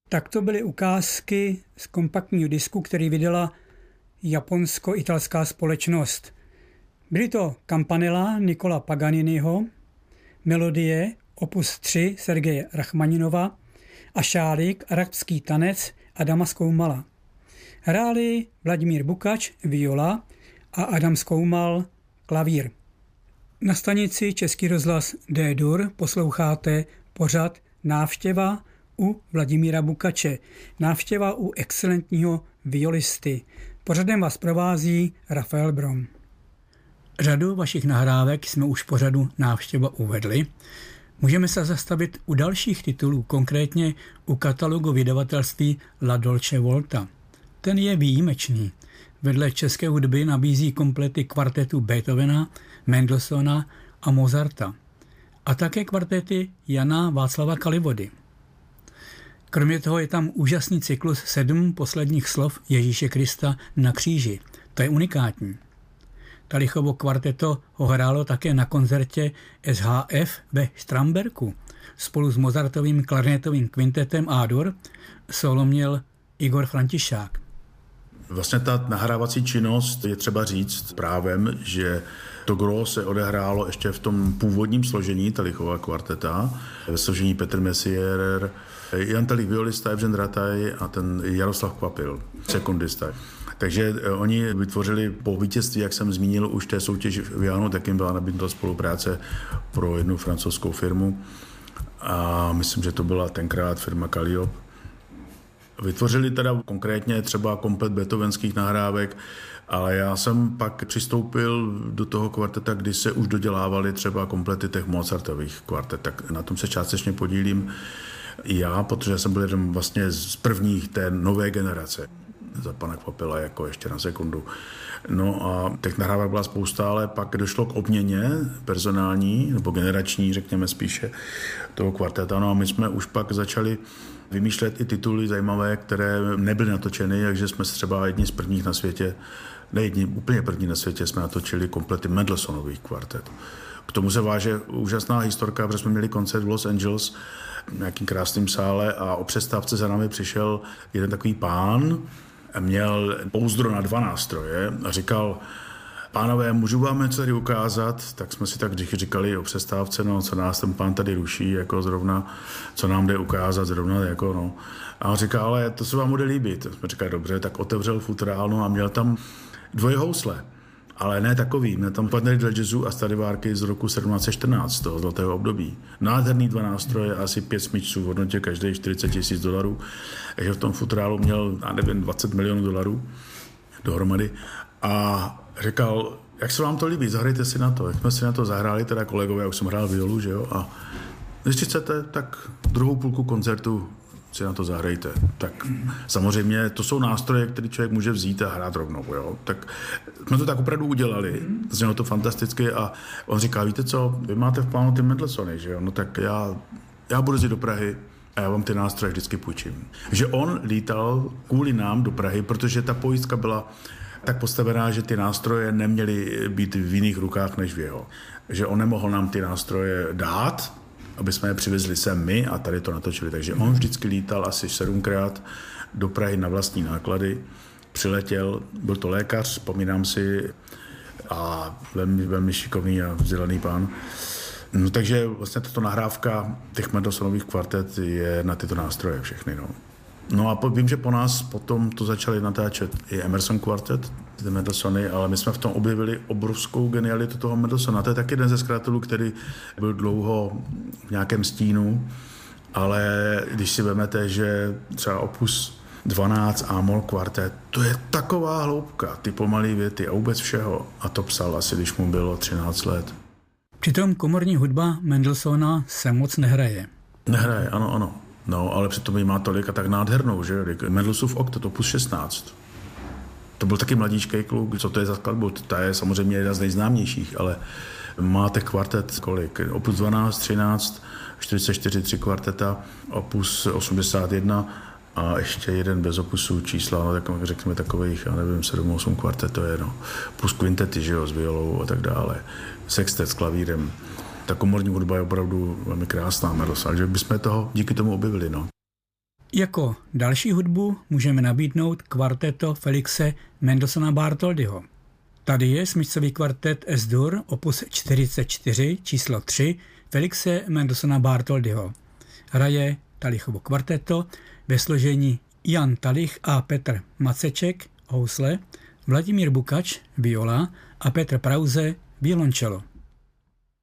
Tak to byly ukázky z kompaktního disku, který vydala japonsko-italská společnost. Byly to Campanella Nicola Paganiniho, melodie opus 3 Sergeje Rachmaninova a šálík Arabský tanec Adama Skoumala. Hráli Vladimír Bukač viola a Adam Skoumal klavír. Na stanici Český rozhlas D-dur posloucháte pořad Návštěva u Vladimíra Bukače. Návštěva u excelentního violisty. Pořadem vás provází Rafael Brom. Řadu vašich nahrávek jsme už v pořadu Návštěva uvedli. Můžeme se zastavit u dalších titulů, konkrétně u katalogu vydavatelství La Dolce Volta. Ten je výjimečný. Vedle české hudby nabízí komplety kvartetů Beethovena, Mendelssohna a Mozarta. A také kvartety Jana Václava Kalivody. Kromě toho je tam úžasný cyklus 7 posledních slov Ježíše Krista na kříži. To je unikátní. Talichovo kvarteto ho hrálo také na koncertě SHF ve Štramberku. Spolu s Mozartovým klarinetovým kvintetem A-dur solo měl Igor Františák. Vlastně ta nahrávací činnost je třeba říct právem, že to gros se odehrálo ještě v tom původním složení Talichova kvarteta, ve složení Petr Messier, Jan Talich violista, Evžen Rataj a ten Jaroslav Kvapil, sekundista. Takže oni vytvořili po vítězství, jak jsem zmínil, už té soutěži v Jánu, tak jim byla nabídnuta spolupráce pro jednu francouzskou firmu a myslím, že to byla tenkrát firma Calliope. Vytvořili teda konkrétně třeba komplet beethovenských nahrávek, ale já jsem pak přistoupil do toho kvarteta, kdy se už dodělávaly třeba komplety těch Mozartových kvartet, tak na tom se částečně podílím já, protože jsem byl jeden vlastně z prvních té nové generace. Za pana Kvapila jako ještě na sekundu. No a těch nahrávek byla spousta, ale pak došlo k obměně personální, nebo generační, řekněme spíše, toho kvarteta. No a my jsme už pak začali vymýšlet i tituly zajímavé, které nebyly natočeny, takže jsme třeba jedni z prvních na světě, úplně první na světě jsme natočili komplety Mendelssohnových kvartet. K tomu se váže úžasná historka, protože jsme měli koncert v Los Angeles v nějakým krásným sále a o přestávce za námi přišel jeden takový pán, měl pouzdro na 2 nástroje a říkal: pánové, můžu vám něco tady ukázat? Tak jsme si tak říkali o přestávce, no, co nás ten pán tady ruší, jako zrovna, co nám jde ukázat zrovna, jako no. A on říkal, ale to se vám bude líbit. Jsme říkali, dobře, tak otevřel futrál, no, a měl tam 2 housle, ale ne takový. Měl tam partnery dla jazzu a Stradivariky z roku 1714, toho zlatého období. Nádherný 2 nástroje, asi 5 smyčců v hodnotě každý $40,000. Takže v tom futrálu měl, já nevím, $20 milionů dohromady. A říkal, jak se vám to líbí, zahrajte si na to. Jak jsme si na to zahráli, teda kolegové, já už jsem hrál violu, že jo, a když chcete, tak druhou půlku koncertu si na to zahrajte. Tak samozřejmě to jsou nástroje, které člověk může vzít a hrát rovnou, jo. Tak jsme to tak opravdu udělali, znělo to fantasticky a on říká, víte co, vy máte v plánu ty Mendelssohny, že jo, no tak já budu jít do Prahy a já vám ty nástroje vždycky půjčím. Že on lítal kvůli nám do Prahy, protože ta pojistka byla tak postavená, že ty nástroje neměly být v jiných rukách než v jeho. Že on nemohl nám ty nástroje dát, aby jsme je přivezli sem my a tady to natočili. Takže on vždycky lítal asi 7krát do Prahy na vlastní náklady. Přiletěl, byl to lékař, vzpomínám si, a velmi, velmi šikovný a vzdělaný pán. No, takže vlastně tato nahrávka těch Mendelssohnových kvartet je na tyto nástroje všechny. No a vím, že po nás potom to začali natáčet i Emerson kvartet, ty Mendelssohny, ale my jsme v tom objevili obrovskou genialitu toho Mendelssohna. To je taky jeden ze skladatelů, který byl dlouho v nějakém stínu, ale když si vezmete, že třeba opus 12 A-moll kvartet, to je taková hloubka, ty pomalý věty a vůbec všeho. A to psal asi, když mu bylo 13 let. Přitom komorní hudba Mendelssohna se moc nehraje. Nehraje, ano. No, ale přitom jí má tolik a tak nádhernou, že? Mendelssohnův oktet, opus 16. To byl taky mladíčkej kluk, co to je za skladbu? Ta je samozřejmě jedna z nejznámějších, ale máte kvartet kolik? Opus 12, 13, 44, 3 kvarteta, opus 81 a ještě jeden bez opusu čísla, no tak řekněme takových, já nevím, 7-8 kvartet to je, no. Plus kvintety, že jo, s violou a tak dále. Sextet s klavírem. Ta komorní hudba je opravdu velmi krásná, Mendelssohn, že bychom toho díky tomu objevili, no. Jako další hudbu můžeme nabídnout kvarteto Felixe Mendelssohna Bartholdyho. Tady je smyčcový kvartet S-dur opus 44 číslo 3 Felixe Mendelssohna Bartholdyho. Hraje Talichovo kvarteto ve složení Jan Talich a Petr Maceček housle, Vladimír Bukač viola a Petr Prause violoncello.